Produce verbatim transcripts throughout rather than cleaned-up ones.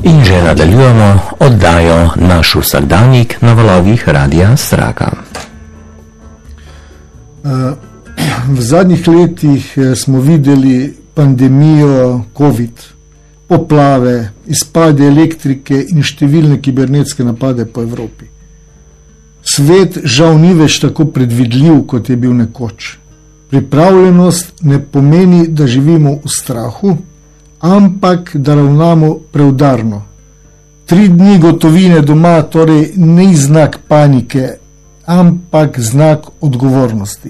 In že nadaljujemo oddajo Naš vsakdanjik na valovih Radia Straka. V zadnjih letih smo videli pandemijo COVID, poplave, izpade elektrike in številne kibernetske napade po Evropi. Svet žal ni več tako predvidljiv, kot je bil nekoč. Pripravljenost ne pomeni, da živimo v strahu, ampak da ravnamo preudarno. Tri dni gotovine doma torej ni znak panike, ampak znak odgovornosti.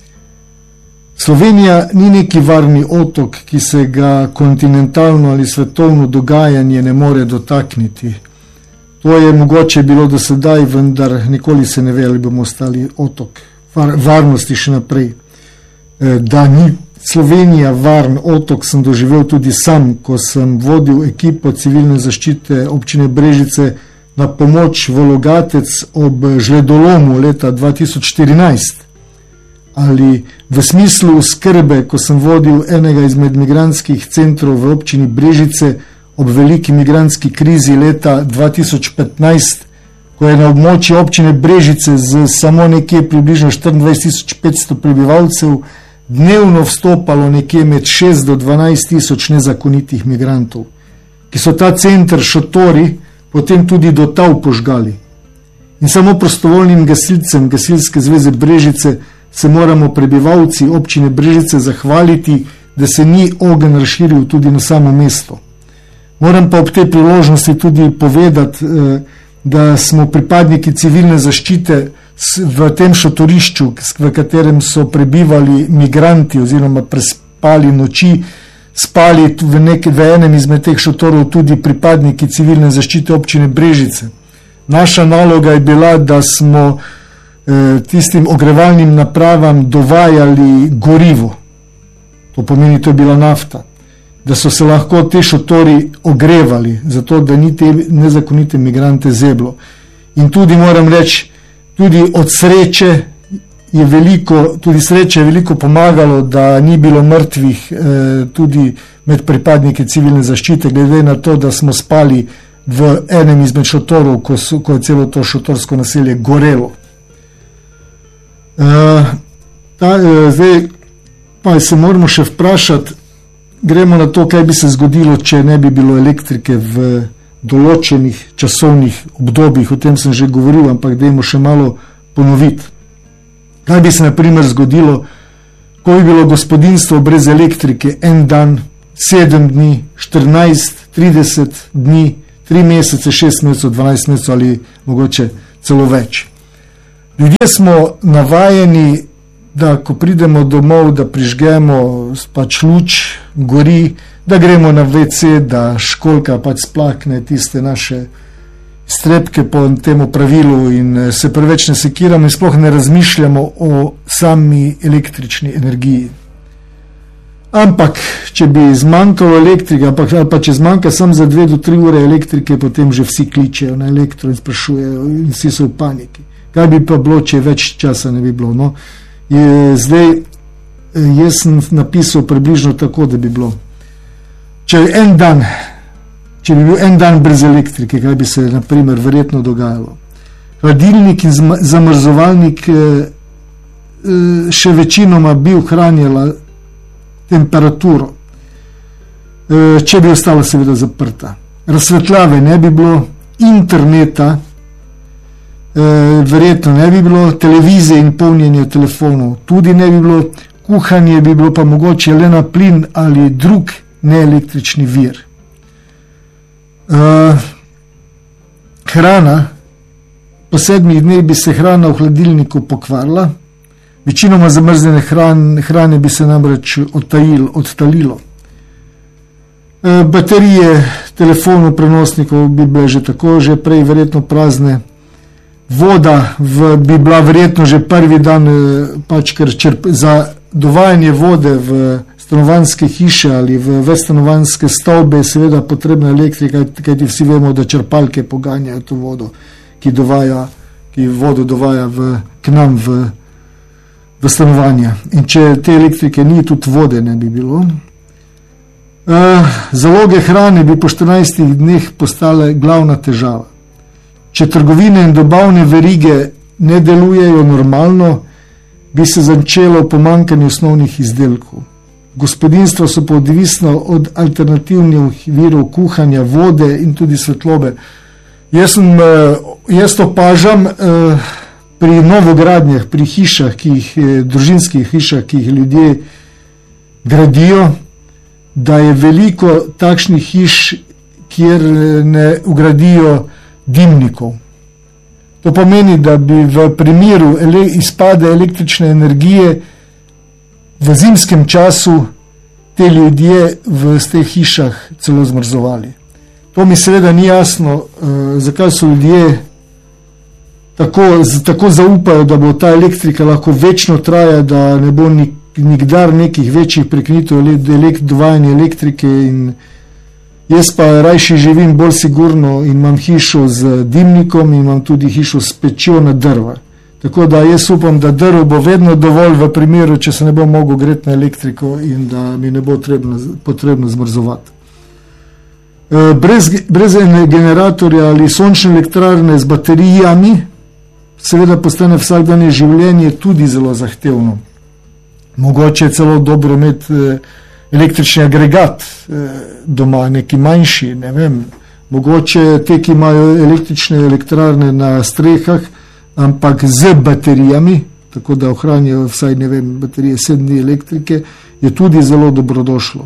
Slovenija ni neki varni otok, ki se ga kontinentalno ali svetovno dogajanje ne more dotakniti. To je mogoče bilo do sedaj, vendar nikoli se ne ve, ali bomo ostali otok var, varnosti še naprej. Da ni Slovenija varen otok, sem doživel tudi sam, ko sem vodil ekipo civilne zaščite občine Brežice na pomoč v Logatec ob žledolomu leta dva tisoč štirinajst. Ali v smislu skrbe, ko sem vodil enega izmed migrantskih centrov v občini Brežice ob veliki migrantski krizi leta dva tisoč petnajst, ko je na območju občine Brežice z samo nekje približno štiriindvajset tisoč petsto prebivalcev dnevno vstopalo nekje med šest do dvanajst tisoč nezakonitih migrantov, ki so ta center šotori potem tudi do tal požgali. In samo prostovoljnim gasilcem Gasilske zveze Brežice se moramo prebivalci občine Brežice zahvaliti, da se ni ogenj razširil tudi na samo mesto. Moram pa ob tej priložnosti tudi povedati, da smo pripadniki civilne zaščite v tem šotorišču, v katerem so prebivali migranti oziroma prespali noči, spali v, nek, v enem izmed teh šotorov tudi pripadniki civilne zaščite občine Brežice. Naša naloga je bila, da smo eh, tistim ogrevalnim napravam dovajali gorivo. To pomeni, to je bila nafta. Da so se lahko te šotori ogrevali, zato da ni te nezakonite migrante zeblo. In tudi moram reči, tudi od sreče je veliko, tudi sreče je veliko pomagalo, da ni bilo mrtvih eh, tudi med pripadniki civilne zaščite, glede na to, da smo spali v enem izmed šotorov, ko, so, ko je celo to šotorsko naselje gorelo. Eh, ta, eh, zdaj pa se moramo še vprašati, gremo na to, kaj bi se zgodilo, če ne bi bilo elektrike v določenih časovnih obdobjih. O tem sem že govoril, ampak dajmo še malo ponoviti. Kaj bi se na primer zgodilo, ko bi bilo gospodinjstvo brez elektrike en dan, sedem dni, štirinajst, trideset dni, tri mesece, šest mesecev, dvanajst mesecev ali mogoče celo več. Ljudje smo navajeni, da ko pridemo domov, da prižgemo pač luč, gori, da gremo na ve ce, da školjka pač splakne tiste naše strepke po temu pravilu in se preveč ne sekiramo in sploh ne razmišljamo o sami električni energiji. Ampak, če bi zmanjkalo elektrike, ampak, ali pa če zmanjka samo za dve do tri ure elektrike, potem že vsi kličejo na elektro in sprašujejo in vsi so v paniki. Kaj bi pa bilo, če več časa ne bi bilo? No? Je, zdaj, jaz sem napisal približno tako, da bi bilo. Če, en dan, če bi bil en dan brez elektrike, kaj bi se na primer verjetno dogajalo? Hladilnik in zamrzovalnik še večinoma bi ohranjala temperaturo, če bi ostala seveda zaprta. Razsvetljave ne bi bilo, interneta verjetno ne bi bilo, televizije in polnjenje telefonov tudi ne bi bilo, kuhanje bi bilo pa mogoče le na plin ali drug neelektrični vir. Uh, hrana, po sedmih dneh bi se hrana v hladilniku pokvarila, večinoma zamrznjene hrane, hrane bi se namreč odtajil, odtalilo. Uh, baterije telefonov, prenosnikov bi bile že tako, že prej verjetno prazne. Voda v, bi bila verjetno že prvi dan, pač, ker črp, za dovajanje vode v stanovanjske hiše ali v večstanovanjske stavbe je seveda potrebna elektrika, kajti vsi vemo, da črpalke poganjajo to vodo, ki, dovaja, ki vodo dovaja v, k nam v, v stanovanja. In če te elektrike ni, tudi vode ne bi bilo. Zaloge hrane bi po štirinajstih dneh postale glavna težava. Če trgovine in dobavne verige ne delujejo normalno, bi se začelo pomanjkanje osnovnih izdelkov. Gospodinstva so pa odvisna od alternativnih virov kuhanja, vode in tudi svetlobe. Jaz, sem, jaz opažam pri novogradnjah, pri hišah, ki jih, družinskih hišah, ki jih ljudje gradijo, da je veliko takšnih hiš, kjer ne ugradijo dimnikov. To pomeni, da bi v primeru ele, izpada električne energije v zimskem času te ljudje v teh hišah celo zmrzovali. To mi seveda ni jasno, uh, zakaj so ljudje tako, tako zaupajo, da bo ta elektrika lahko večno traja, da ne bo nik, nikdar nekih večjih prekinitev elekt, dovajanja elektrike. In jaz pa rajši živim bolj sigurno in imam hišo z dimnikom in imam tudi hišo s pečjo na drva. Tako da jaz upam, da drvo bo vedno dovolj v primeru, če se ne bo mogel greti na elektriko in da mi ne bo trebno, potrebno zmrzovati. Brez, brez generatorja ali sončne elektrarne z baterijami seveda postane vsakdanje življenje tudi zelo zahtevno. Mogoče je celo dobro imeti električni agregat doma, neki manjši, ne vem. Mogoče te, ki imajo električne elektrarne na strehah, ampak z baterijami, tako da ohranijo vsaj, ne vem, baterije sedem dni elektrike, je tudi zelo dobrodošlo.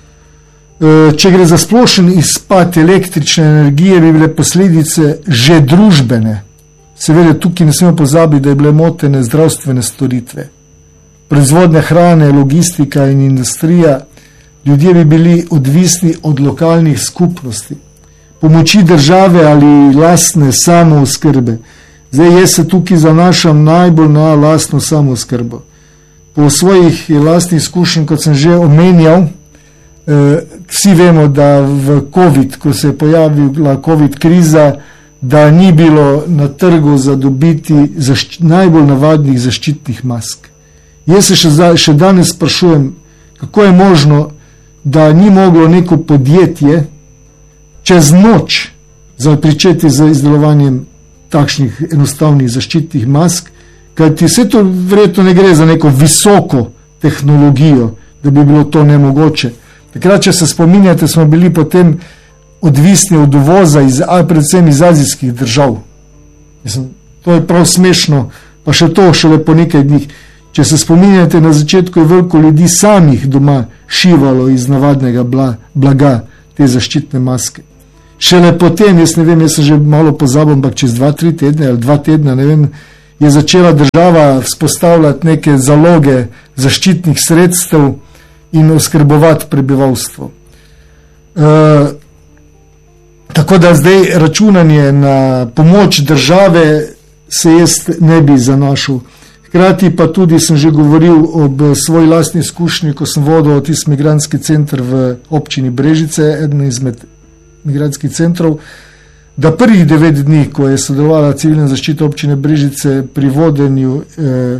Če gre za splošen izpad električne energije, bi bile posledice že družbene. Seveda tukaj ne smemo pozabiti, da je bile motene zdravstvene storitve. Proizvodnja hrane, logistika in industrija, ljudje bi bili odvisni od lokalnih skupnosti, pomoči države ali lastne samooskrbe. Zdaj jaz se tukaj zanašam najbolj na lastno samooskrbo. Po svojih lastnih izkušnjah, kot sem že omenjal, eh, vsi vemo, da v COVID, ko se je pojavila COVID kriza, da ni bilo na trgu zadobiti zašč- najbolj navadnih zaščitnih mask. Jaz se še, za, še danes sprašujem, kako je možno, da ni moglo neko podjetje čez noč pričeti z izdelovanjem takšnih enostavnih zaščitnih mask, kajti vse to verjetno ne gre za neko visoko tehnologijo, da bi bilo to nemogoče. Takrat, če se spominjate, smo bili potem odvisni od uvoza, iz, predvsem iz azijskih držav. Mislim, to je prav smešno, pa še to šele po nekaj dneh. Če se spominjate, na začetku je veliko ljudi samih doma šivalo iz navadnega bla, blaga te zaščitne maske. Šele potem, jaz ne vem, jaz sem že malo pozabil, ampak čez dva, tri tedne ali dva tedna, ne vem, je začela država vzpostavljati neke zaloge zaščitnih sredstev in oskrbovati prebivalstvo. E, tako da zdaj računanje na pomoč države se jaz ne bi zanašal. Hkrati pa tudi sem že govoril ob svoji lastni izkušnji, ko sem vodil tisti migrantski center v občini Brežice, eden izmed migrantskih centrov, da prvih devet dni, ko je sodelovala civilna zaščita občine Brežice pri vodenju eh,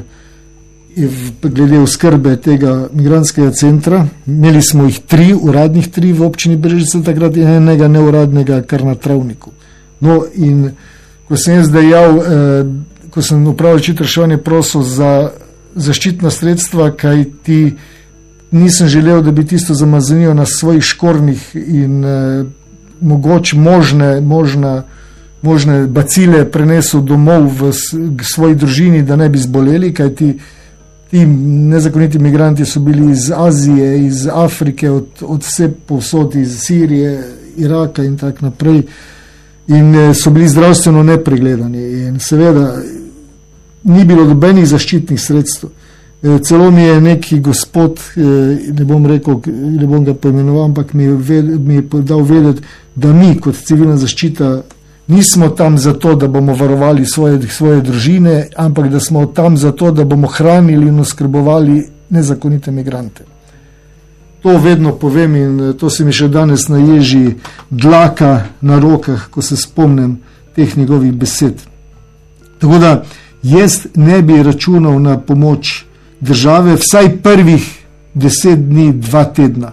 glede oskrbe tega migrantskega centra, imeli smo jih tri, uradnih tri v občini Brežice, takrat in enega neuradnega kar na travniku. No in ko sem jaz dejal, eh, ko sem upravil čitrševanje, prosil za zaščitna sredstva, kaj ti nisem želel, da bi tisto zamazanijo na svojih škornjih in eh, mogoče možne, možna, možne bacile prenesel domov v svoji družini, da ne bi zboleli, kaj ti, ti nezakoniti migranti so bili iz Azije, iz Afrike, od, od vse povsod, iz Sirije, Iraka in tak naprej. In eh, so bili zdravstveno nepregledani. In seveda ni bilo dobenih zaščitnih sredstev. E, celo mi je neki gospod, e, ne bom rekel, ne bom ga poimenoval, ampak mi je, ved, mi je dal vedeti, da mi kot civilna zaščita nismo tam zato, da bomo varovali svoje, svoje družine, ampak da smo tam zato, da bomo hranili in oskrbovali nezakonite migrante. To vedno povem in to se mi še danes naježi dlaka na rokah, ko se spomnim teh njegovih besed. Tako da jaz ne bi računal na pomoč države vsaj prvih deset dni, dva tedna.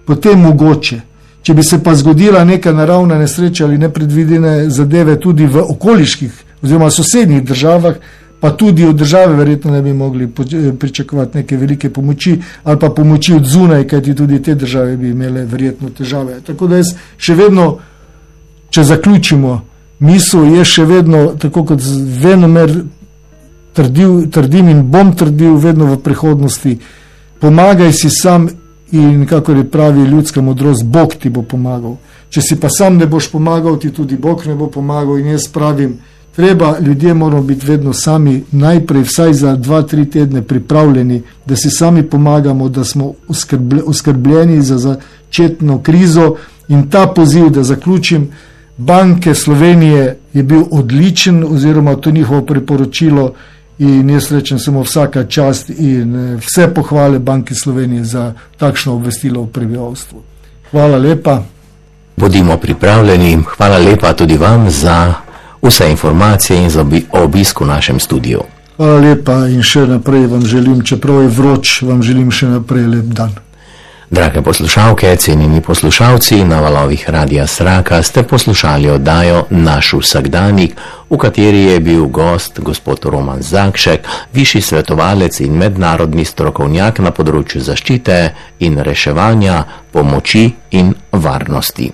potem mogoče. Če bi se pa zgodila neka naravna nesreča ali nepredvidene zadeve tudi v okoliških oziroma sosednjih državah, pa tudi od države verjetno ne bi mogli pričakovati neke velike pomoči ali pa pomoči od zunaj, kajti tudi te države bi imele verjetno težave. Tako da jaz še vedno, če zaključimo misel, je še vedno, tako kot venomer trdil, trdim in bom trdil vedno v prihodnosti, pomagaj si sam in kakor je pravi ljudska modrost, Bog ti bo pomagal. Če si pa sam ne boš pomagal, ti tudi Bog ne bo pomagal in jaz pravim, treba, ljudje moramo biti vedno sami, najprej vsaj za dva, tri tedne pripravljeni, da si sami pomagamo, da smo oskrbljeni za začetno krizo in ta poziv, da zaključim, Banke Slovenije je bil odličen oziroma to njihovo priporočilo in jaz rečem samo vsaka čast in vse pohvale Banke Slovenije za takšno obvestilo v prebivalstvu. Hvala lepa. Bodimo pripravljeni. Hvala lepa tudi vam za vse informacije in za obisk v našem studiu. Hvala lepa in še naprej vam želim, čeprav je vroč, vam želim še naprej lep dan. Drage poslušalke, cenjeni poslušalci, na valovih Radia Sraka ste poslušali oddajo Naš vsakdanik, v kateri je bil gost gospod Roman Zakšek, višji svetovalec in mednarodni strokovnjak na področju zaščite in reševanja, pomoči in varnosti.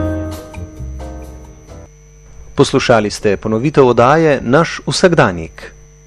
Poslušali ste ponovitev oddaje Naš vsakdanik.